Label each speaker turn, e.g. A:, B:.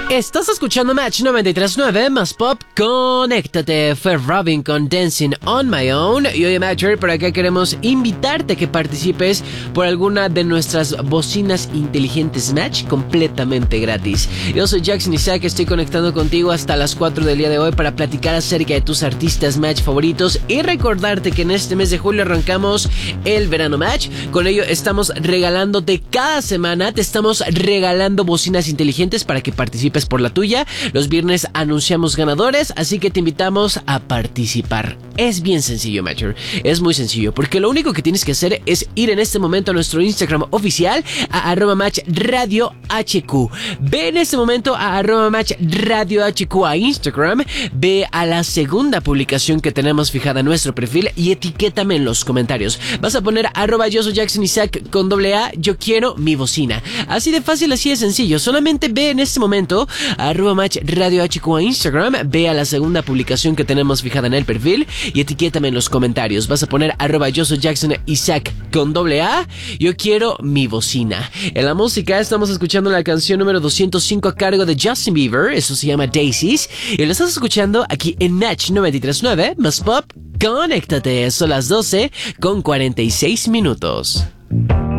A: Estás escuchando Match 93.9 más Pop. Conéctate. Fue Robin con Dancing on My Own. Y hoy, Matcher, por acá queremos invitarte a que participes por alguna de nuestras bocinas inteligentes Match completamente gratis. Yo soy Jackson Isaac, estoy conectando contigo hasta las 4 del día de hoy para platicar acerca de tus artistas Match favoritos y recordarte que en este mes de julio arrancamos el verano Match. Con ello estamos regalándote cada semana, te estamos regalando bocinas inteligentes para que participes por la tuya. Los viernes anunciamos ganadores, así que te invitamos a participar. Es bien sencillo, Matcher. Es muy sencillo, porque lo único que tienes que hacer es ir en este momento a nuestro Instagram oficial, a @matchradiohq. Ve en este momento a @matchradiohq a Instagram, ve a la segunda publicación que tenemos fijada en nuestro perfil y etiquétame en los comentarios. Vas a poner @yo soy Jackson Isaac con AA, yo quiero mi bocina. Así de fácil, así de sencillo. Solamente ve en este momento a @matchradiohq a Instagram, ve a la segunda publicación que tenemos fijada en el perfil y etiquétame en los comentarios. Vas a poner @yo soy Jackson Isaac con AA, yo quiero mi bocina. En la música estamos escuchando la canción número 205 a cargo de Justin Bieber. Eso se llama Daisies y lo estás escuchando aquí en Match 93.9 más Pop. Conéctate, son las 12 con 46 minutos.